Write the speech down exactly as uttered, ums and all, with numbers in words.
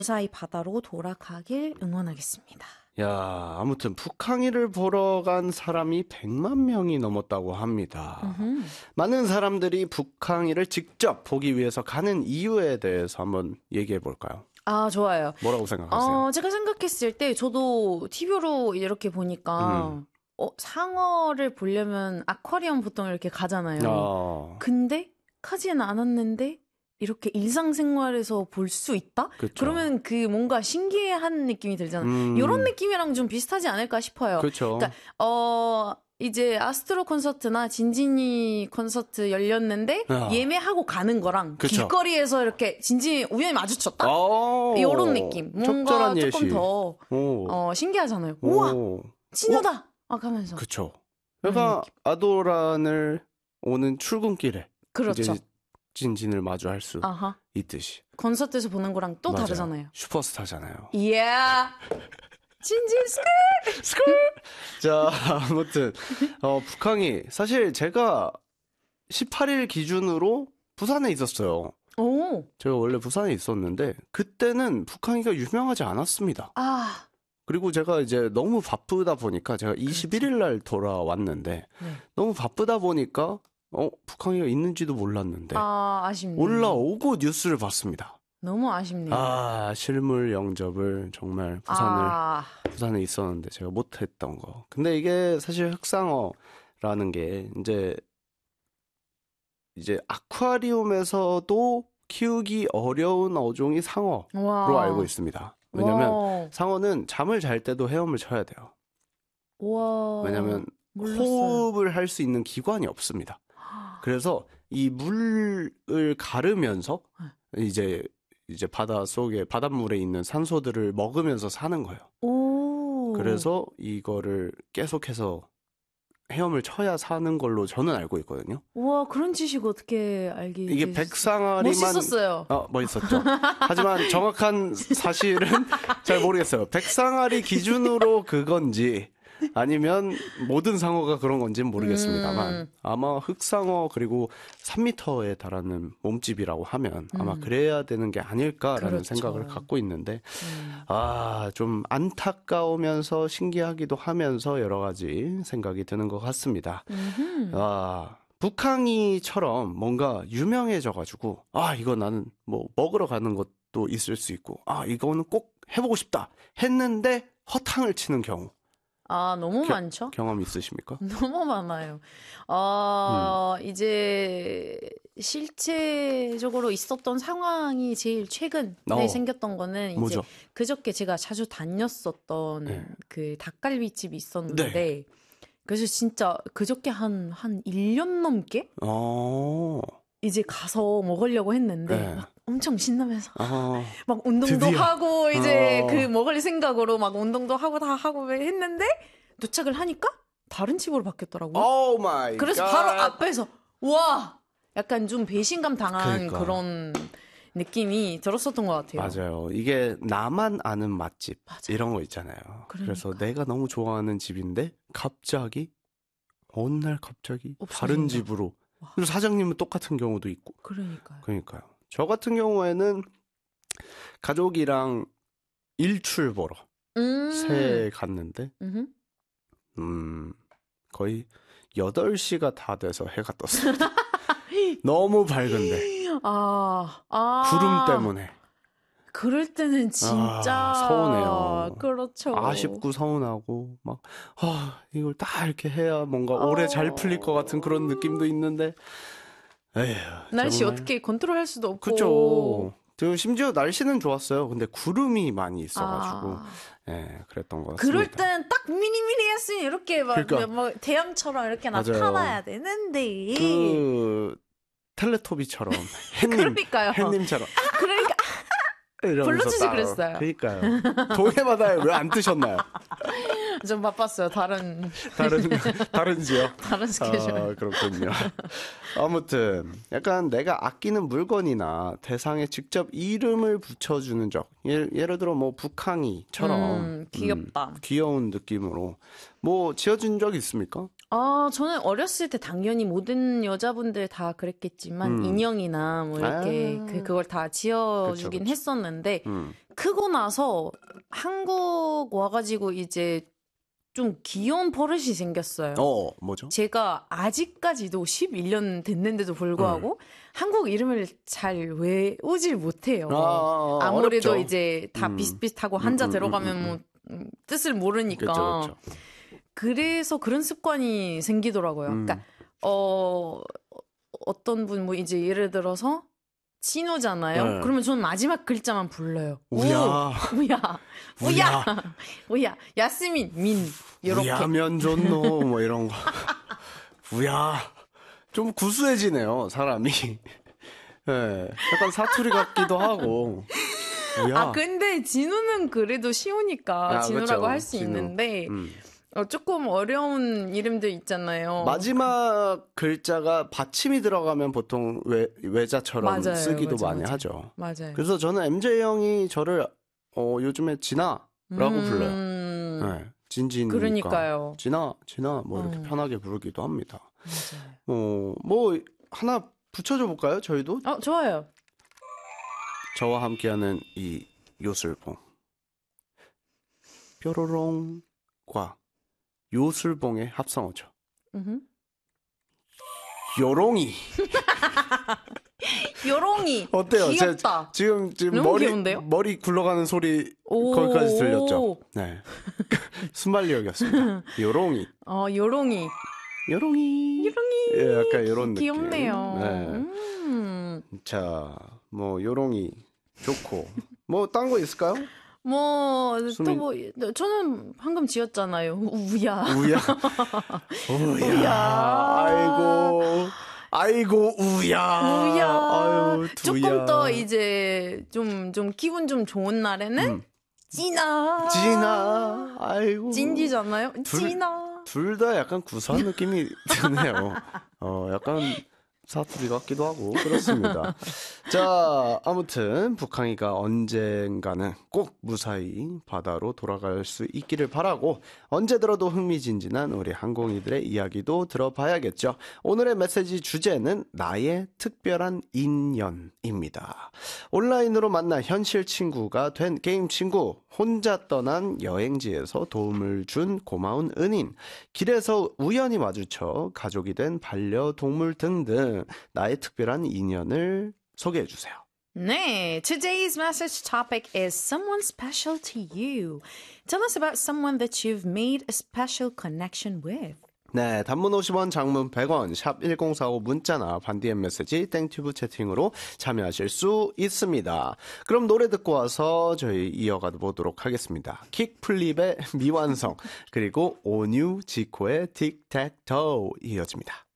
무사히 바다로 돌아가길 응원하겠습니다. 야, 아무튼 북항이를 보러 간 사람이 백만 명이 넘었다고 합니다. 음흠. 많은 사람들이 북항이를 직접 보기 위해서 가는 이유에 대해서 한번 얘기해 볼까요? 아, 좋아요. 뭐라고 생각하세요? 어, 제가 생각했을 때 저도 티비로 이렇게 보니까 음. 어, 상어를 보려면 아쿠아리움 보통 이렇게 가잖아요. 어, 근데 가지는 않았는데 이렇게 일상생활에서 볼 수 있다? 그쵸. 그러면 그 뭔가 신기한 느낌이 들잖아요. 음. 이런 느낌이랑 좀 비슷하지 않을까 싶어요. 그렇죠. 그러니까 어 이제 아스트로 콘서트나 진진이 콘서트 열렸는데 야. 예매하고 가는 거랑 그쵸. 길거리에서 이렇게 진진이 우연히 마주쳤다? 오, 이런 느낌. 뭔가 적절한 조금 예시. 더 오. 어, 신기하잖아요. 오. 우와! 친구다! 막 하면서. 그쵸. 그런 그러니까 느낌. 아도란을 오는 출근길에 그렇죠. 이제 진진을 마주할 수 아하. 있듯이. 콘서트에서 보는 거랑 또 맞아요. 다르잖아요. 슈퍼스타잖아요. 이야! 진진 스크! 자, 아무튼 어, 북항이 사실 제가 십팔 일 기준으로 부산에 있었어요. 오! 제가 원래 부산에 있었는데 그때는 북항이가 유명하지 않았습니다. 아. 그리고 제가 이제 너무 바쁘다 보니까 제가 이십일 일 날 돌아왔는데 네. 너무 바쁘다 보니까 어, 북항이가 있는지도 몰랐는데 아, 아쉽네요. 올라오고 뉴스를 봤습니다. 너무 아쉽네요. 아, 실물 영접을 정말 부산을 아. 부산에 있었는데 제가 못했던 거. 근데 이게 사실 흑상어라는 게 이제 이제 아쿠아리움에서도 키우기 어려운 어종이 상어로 와. 알고 있습니다. 왜냐면 와. 상어는 잠을 잘 때도 헤엄을 쳐야 돼요. 와. 왜냐면 몰랐어요. 호흡을 할 수 있는 기관이 없습니다. 그래서 이 물을 가르면서 이제 이제 바다 속에 바닷물에 있는 산소들을 먹으면서 사는 거예요. 오. 그래서 이거를 계속해서 헤엄을 쳐야 사는 걸로 저는 알고 있거든요. 와, 그런 지식 어떻게 알게 이게 되셨어요? 백상아리만 멋있었어요. 어, 멋있었죠. 하지만 정확한 사실은 잘 모르겠어요. 백상아리 기준으로 그건지 아니면 모든 상어가 그런 건지는 모르겠습니다만 음. 아마 흑상어 그리고 삼 미터에 달하는 몸집이라고 하면 아마 음. 그래야 되는 게 아닐까라는 그렇죠. 생각을 갖고 있는데 음. 아, 좀 안타까우면서 신기하기도 하면서 여러 가지 생각이 드는 것 같습니다. 음흠. 아, 북항이처럼 뭔가 유명해져가지고 아, 이거 나는 뭐 먹으러 가는 것도 있을 수 있고 아, 이거는 꼭 해보고 싶다 했는데 허탕을 치는 경우 아, 너무 겨- 많죠? 경험 있으십니까? 너무 많아요. 어, 음. 이제 실제적으로 있었던 상황이 제일 최근에 어. 생겼던 거는 이제 뭐죠? 그저께 제가 자주 다녔었던 네. 그 닭갈비집이 있었는데 그래서 진짜 그저께 한, 한 일 년 넘게 어, 이제 가서 먹으려고 했는데 네. 막 엄청 신나면서 어, 막 운동도 드디어. 하고 이제 어. 그 먹을 생각으로 막 운동도 하고 다 하고 했는데 도착을 하니까 다른 집으로 바뀌었더라고요. 오 마이 그래서 갓. 바로 앞에서 와 약간 좀 배신감 당한 그러니까. 그런 느낌이 들었었던 것 같아요. 맞아요. 이게 나만 아는 맛집 맞아요. 이런 거 있잖아요. 그래서 그러니까. 내가 너무 좋아하는 집인데 갑자기 어느 날 갑자기 없어진다. 다른 집으로. 와. 그리고 사장님은 똑같은 경우도 있고. 그러니까요. 그러니까요. 저 같은 경우에는 가족이랑 일출 보러 음. 새해 갔는데 음흠. 음, 거의 여덟 시가 다 돼서 해가 떴습니다. 너무 밝은데 아, 아. 구름 때문에 그럴 때는 진짜 아, 서운해요. 그렇죠. 아쉽고 서운하고 막 아, 이걸 다 이렇게 해야 뭔가 어. 오래 잘 풀릴 것 같은 그런 느낌도 있는데 에휴, 날씨 정말. 어떻게 컨트롤할 수도 없고. 그쵸. 저 심지어 날씨는 좋았어요. 근데 구름이 많이 있어가지고 아. 예, 그랬던 것 같습니다. 그럴 때는 딱 미니미니 했으니 이렇게 막 그러니까. 뭐 태양처럼 이렇게 맞아요. 나타나야 되는데. 그 텔레토비처럼 햇님, 그러니까요. 햇님처럼 그러니까 이러면서 불러주지 딱- 그랬어요. 그러니까요. 동해바다에 왜 안 뜨셨나요? 좀 바빴어요. 다른 다른 다른 지역. 다른 스케줄. 아, 그렇군요. 아무튼 약간 내가 아끼는 물건이나 대상에 직접 이름을 붙여주는 적. 예를, 예를 들어 뭐 북항이처럼 음, 귀엽다. 음, 귀여운 느낌으로 뭐 지어준 적 있습니까? 아, 저는 어렸을 때 당연히 모든 여자분들 다 그랬겠지만 음. 인형이나 뭐 이렇게 아. 그 그걸 다 지어주긴 그쵸, 그쵸. 했었는데 음. 크고 나서 한국 와가지고 이제 좀 귀여운 버릇이 생겼어요. 어, 뭐죠? 제가 아직까지도 십일 년 됐는데도 불구하고 음. 한국 이름을 잘 외우질 못해요. 아, 아, 아, 아무래도 어렵죠. 이제 다 음. 비슷비슷하고 음, 한자 음, 들어가면 음, 음, 뭐 음, 뜻을 모르니까. 그렇죠, 그렇죠. 그래서 그런 습관이 생기더라고요. 음. 그러니까 어 어떤 분 뭐 이제 예를 들어서 진우잖아요. 네. 그러면 저는 마지막 글자만 불러요. 우야. 우, 우야, 우야, 우야, 야스민, 민 이렇게. 우야면 좋노 뭐 이런 거. 우야. 좀 구수해지네요, 사람이. 예. 네, 약간 사투리 같기도 하고. 우야. 아 근데 진우는 그래도 쉬우니까 아, 진우라고 그렇죠. 할 수 진우. 있는데 음. 어, 조금 어려운 이름들 있잖아요. 마지막 글자가 받침이 들어가면 보통 외, 외자처럼 맞아요. 쓰기도 맞아, 많이 맞아. 하죠. 맞아요. 그래서 저는 엠제이 형이 저를 어, 요즘에 진아라고 음, 불러요. 네, 진진이니까. 그러니까요. 진아, 진아 뭐 이렇게 어. 편하게 부르기도 합니다. 맞아요. 어, 뭐 하나 붙여줘 볼까요? 저희도 어 좋아요. 저와 함께하는 이 요술봉 뾰로롱과 요술봉의 합성어죠. 음흠. 요롱이. 요롱이. 어때요? 귀엽다. 제, 지금 지금 너무 머리 귀여운데요? 머리 굴러가는 소리 오. 거기까지 들렸죠? 네. 순발력이었습니다. 요롱이. 어 요롱이. 요롱이. 요롱이. 예, 약간 이런 느낌. 귀엽네요. 네. 음. 자, 뭐 요롱이 좋고 뭐 딴 거 있을까요? 뭐, 또 수민- 뭐, 저는 방금 지었잖아요. 우야. 우야. 우야. 아이고. 아이고 우야. 우야. 아유, 두야. 조금 더 이제 좀, 좀 기분 좀 좋은 날에는 음. 찐아. 진아. 아이고. 찐디잖아요. 둘- 찐아. 둘 다 약간 구수한 느낌이 드네요. 어, 약간 사투리 같기도 하고 그렇습니다. 자, 아무튼 북항이가 언젠가는 꼭 무사히 바다로 돌아갈 수 있기를 바라고 언제 들어도 흥미진진한 우리 항공이들의 이야기도 들어봐야겠죠. 오늘의 메시지 주제는 나의 특별한 인연입니다. 온라인으로 만나 현실 친구가 된 게임 친구, 혼자 떠난 여행지에서 도움을 준 고마운 은인, 길에서 우연히 마주쳐 가족이 된 반려동물 등등 나의 특별한 인연을 소개해 주세요. 네, today's message topic is someone special to you. Tell us about someone that you've made a special connection with. 네, 단문 오십 원, 장문 백 원, 샵 일공사오 문자나 반디엠 메시지, 땡튜브 채팅으로 참여하실 수 있습니다. 그럼 노래 듣고 와서 저희 이어가 보도록 하겠습니다. 킥플립의 미완성, 그리고 오뉴 지코의 틱택토 이어집니다.